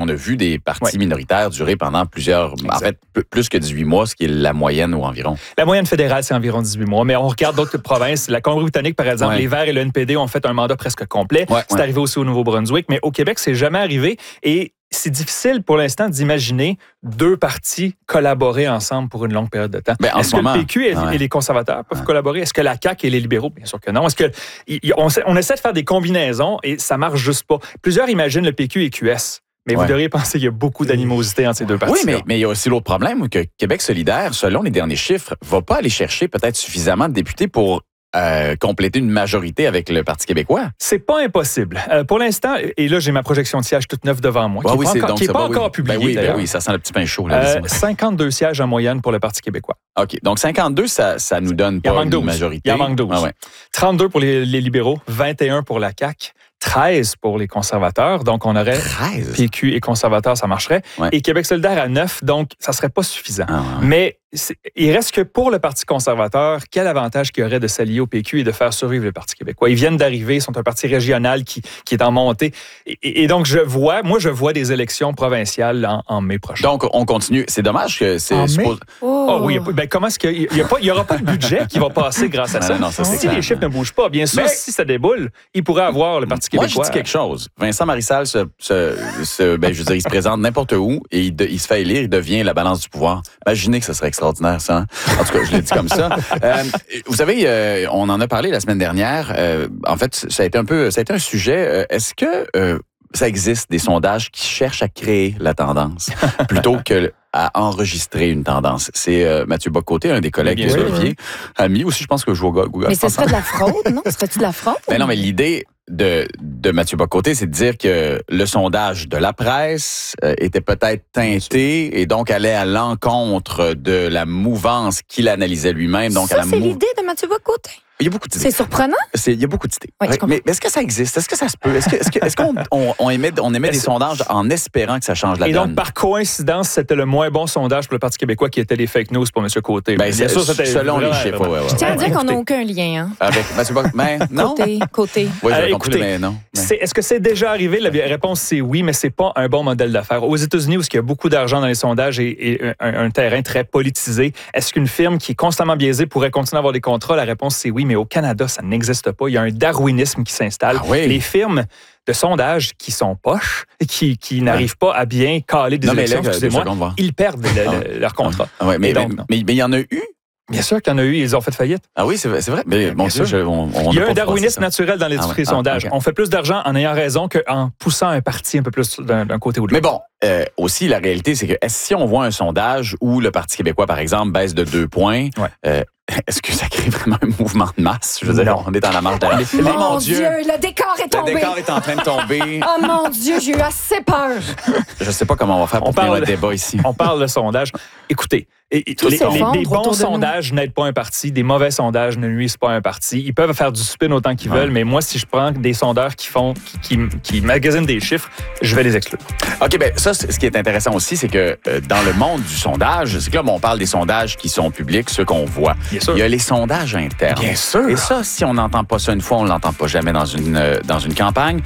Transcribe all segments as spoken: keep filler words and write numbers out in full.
on a vu des partis Ouais. minoritaires durer pendant plusieurs, Exact. en fait, p- plus que dix-huit mois, ce qui est la moyenne ou environ. La moyenne fédérale, c'est environ dix-huit mois. Mais on regarde d'autres provinces. La Colombie-Britannique, par exemple, Ouais. les Verts et le N P D ont fait un mandat presque complet. Ouais, c'est ouais. arrivé aussi au Nouveau-Brunswick. Mais au Québec, c'est jamais arrivé. Et c'est difficile pour l'instant d'imaginer deux partis collaborer ensemble pour une longue période de temps. Ben, en Est-ce ce que moment, le P Q et, ouais. et les conservateurs peuvent Ouais. collaborer? Est-ce que la C A Q et les libéraux? Bien sûr que non. Est-ce que y- y- on, on essaie de faire des combinaisons et ça marche juste pas. Plusieurs imaginent le P Q et Q S. Mais Ouais. vous devriez penser qu'il y a beaucoup d'animosité entre ces deux partis. Oui, mais mais il y a aussi l'autre problème que Québec solidaire, selon les derniers chiffres, va pas aller chercher peut-être suffisamment de députés pour euh, compléter une majorité avec le Parti québécois. C'est pas impossible. Euh, pour l'instant, et là, j'ai ma projection de siège toute neuve devant moi, qui Ah n'est oui, pas c'est encore, donc qui est ça pas va, oui. encore publiée, Ben oui, ben d'ailleurs. oui, ça sent le petit pain chaud. Là, Euh, laissez-moi. cinquante-deux sièges en moyenne pour le Parti québécois. OK, donc cinquante-deux, ça, ça nous donne Il en pas manque une douze. majorité. Il en manque douze. Ah ouais. trente-deux pour les, les libéraux, vingt et un pour la C A Q, treize pour les conservateurs. Donc, on aurait treize? P Q et conservateurs, ça marcherait. Ouais. Et Québec solidaire à neuf, donc ça serait pas suffisant. Ah ouais. Mais c'est- il reste que pour le Parti conservateur, quel avantage qu'il y aurait de s'allier au P Q et de faire survivre le Parti québécois? Ils viennent d'arriver, ils sont un parti régional qui, qui est en montée. Et, et- et donc, je vois, moi, je vois des élections provinciales en, en mai prochain. Donc, on continue. C'est dommage que c'est... En mai? suppose- Oh, Oh oui, il y a pas- ben comment est-ce qu'il n'y aura pas de budget qui va passer grâce à Non, ça? non, non, ça, c'est si clair. les chiffres ne bougent pas, bien sûr, Mais- si ça déboule, il pourrait avoir le Parti Moi, québécois. je dis quelque chose. Vincent Marissal se, se, se- ben, je veux dire, il se présente n'importe où et il, de- il se fait élire, il devient la balance du pouvoir. Imaginez que ce serait extraordinaire, ça. hein? En tout cas, je l'ai dit comme ça. Euh, vous savez, euh, on en a parlé la semaine dernière. Euh, en fait, ça a été un peu, ça a été un sujet. Euh, Est-ce que euh, ça existe des sondages qui cherchent à créer la tendance plutôt que à enregistrer une tendance? C'est euh, Mathieu Bock-Côté, un des collègues Bien de sûr. Olivier, ami aussi, je pense que je joue au Google. Mais ce serait de la fraude, non? Ce serait-tu de la fraude? Mais non, mais l'idée de, de Mathieu Bock-Côté, c'est de dire que le sondage de la presse euh, était peut-être teinté et donc allait à l'encontre de la mouvance qu'il analysait lui-même. Donc à Ça, la c'est mou- l'idée de Mathieu Bock-Côté. Il y a beaucoup d'idées. C'est surprenant. C'est- Il y a beaucoup d'idées. Oui, je Ouais, comprends. mais est-ce que ça existe? Est-ce que ça se peut? Est-ce que- est-ce que- est-ce qu'on on, on émet, on émet des Est-ce- sondages en espérant que ça change la Et donne? donc, par coïncidence, c'était le moins bon sondage pour le Parti québécois qui était les fake news pour M. Côté. Ben, Bien c'est- sûr, c'était selon les vraiment- chiffres, vraiment- ouais, ouais, Je tiens à ouais. dire qu'on n'a Écoutez, aucun lien. Hein? Avec Mathieu Bock, mais non? Côté, côté. Oui, j'avais Euh, compris, écoutez, mais non. Mais- C'est- Est-ce que c'est déjà arrivé? La réponse, c'est oui, mais c'est pas un bon modèle d'affaires. Aux États-Unis, où il y a beaucoup d'argent dans les sondages et, et un, un terrain très politisé, est-ce qu'une firme qui est constamment biaisée pourrait continuer à avoir des contrats? La réponse, c'est oui, mais au Canada, ça n'existe pas. Il y a un darwinisme qui s'installe. Ah oui? Les firmes de sondage qui sont poches, qui, qui n'arrivent pas à bien caler des Non, mais élections, là, deux excusez-moi, secondes, voir. ils perdent le- le- leur contrat. Ah ouais, mais Et donc, mais- non. mais- mais il y en a eu? Bien sûr qu'il y en a eu, ils ont fait faillite. Ah oui, c'est vrai. c'est vrai. Mais bon, Bien ça, sûr. je- on, on Il y a n'a un pas darwinisme pensé ça. naturel dans l'industrie Ah ouais, des sondages. ah, ok. On fait plus d'argent en ayant raison qu'en poussant un parti un peu plus d'un d'un côté ou de Mais l'autre. bon, euh, aussi, la réalité, c'est que est-ce- si on voit un sondage où le Parti québécois, par exemple, baisse de deux points, Ouais. euh, est-ce que ça crée vraiment un mouvement de masse? Je veux dire, Non. on est dans la marche d'arrêt. Mais Mon, mon Dieu, le décor est Le tombé. décor est en train de tomber. Oh mon Dieu, j'ai eu assez peur. Je sais pas comment on va faire pour On tenir parle- le débat ici. On parle de sondage. Écoutez, et- et Tout les, s'effondre les- des bons autour de nous. sondages n'aident pas un parti, des mauvais sondages ne nuisent pas à un parti. Ils peuvent faire du spin autant qu'ils Ouais. veulent, mais moi, si je prends des sondeurs qui font, qui, qui, qui magasinent des chiffres, je vais les exclure. OK, ben ça, c'est- ce qui est intéressant aussi, c'est que euh, dans le monde du sondage, c'est que là, on parle des sondages qui sont publics, ceux qu'on voit. Bien sûr. Il y a les sondages internes. Bien sûr. Et ça, si on n'entend pas ça une fois, on ne l'entend pas jamais dans une, euh, dans une campagne.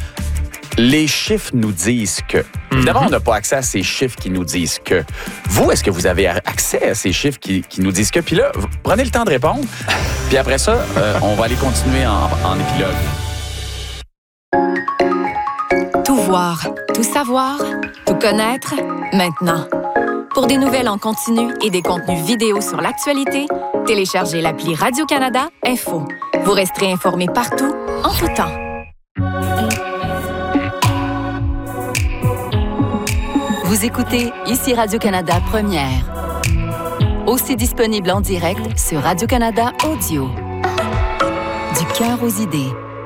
Les chiffres nous disent que. Évidemment, on n'a pas accès à ces chiffres qui nous disent que. Vous, est-ce que vous avez accès à ces chiffres qui, qui nous disent que? Puis là, vous- prenez le temps de répondre. Puis après ça, euh, on va aller continuer en, en épilogue. Tout voir, tout savoir, tout connaître, maintenant. Pour des nouvelles en continu et des contenus vidéo sur l'actualité, téléchargez l'appli Radio-Canada Info. Vous resterez informé partout, en tout temps. Vous écoutez ici Radio-Canada Première. Aussi disponible en direct sur Radio-Canada Audio. Du cœur aux idées.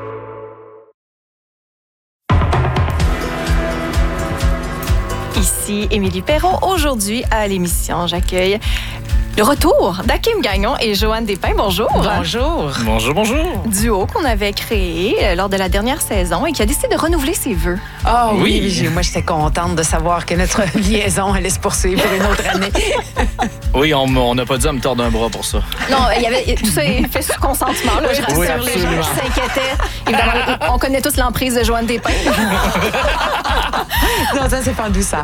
Ici Émilie Perron. Aujourd'hui, à l'émission, j'accueille le retour d'Hakim Gagnon et Joanne Despins. Bonjour. Bonjour. Bonjour, bonjour. Duo qu'on avait créé euh, lors de la dernière saison et qui a décidé de renouveler ses vœux. Ah oui, oui. j'ai- moi j'étais contente de savoir que notre liaison allait se poursuivre pour une autre année. Oui, on m- on n'a pas dit à me tordre un bras pour ça. Non, il y avait tout ça est fait sous consentement. Là, je rassure Oui, les gens absolument. qui s'inquiétaient. Évidemment, on connaît tous l'emprise de Joanne Despins. Non, ça c'est pas en douceur.